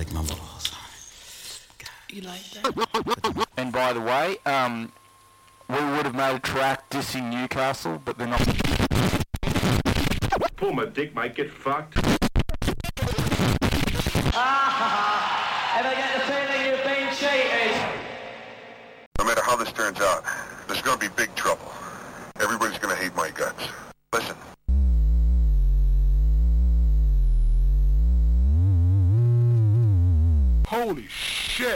lick my balls. You like that? And by the way, we would have made a track dissing Newcastle, but they're not. Pull my dick, mate. Get fucked. Ever get the feeling you've been cheated? No matter how this turns out, there's gonna be big trouble. Everybody's gonna hate my guts. Listen. Holy shit!